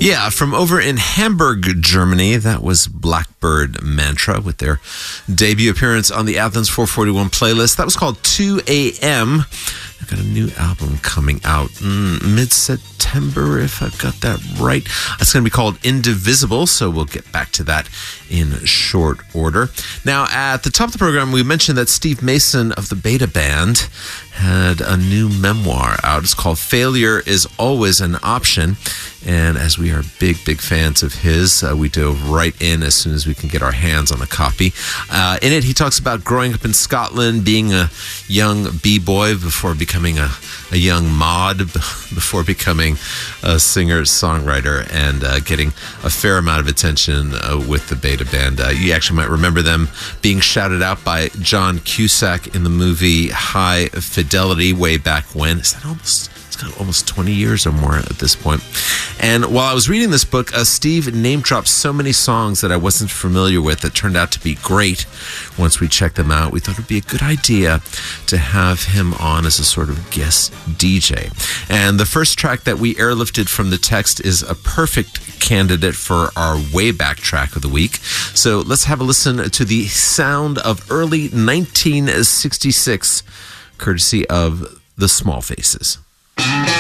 Yeah, from over in Hamburg, Germany, that was Blackbird Mantra with their debut appearance on the Athens 441 playlist. That was called 2 a.m. I've got a new album coming out mid-September, if I've got that right. It's going to be called Indivisible, so we'll get back to that in short order. Now, at the top of the program, we mentioned that Steve Mason of the Beta Band had a new memoir out. It's called Failure is Always an Option. And as we are big fans of his, we dove right in as soon as we can get our hands on a copy. In it, he talks about growing up in Scotland, being a young b-boy before becoming a young mod, before becoming a singer-songwriter, and getting a fair amount of attention with the Beta Band. You actually might remember them being shouted out by John Cusack in the movie High Fidelity way back when. Is that almost 20 years or more at this point. And while I was reading this book, Steve name-dropped so many songs that I wasn't familiar with that turned out to be great. Once we checked them out, we thought it would be a good idea to have him on as a sort of guest DJ. And the first track that we airlifted from the text is a perfect candidate for our way back track of the week. So let's have a listen to the sound of early 1966, courtesy of the Small Faces.